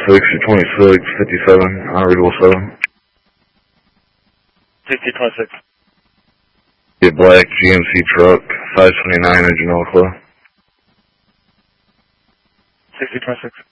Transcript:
6026, 57, unreadable 7. 6026. A black GMC truck, 529 engine oil flow. 6026.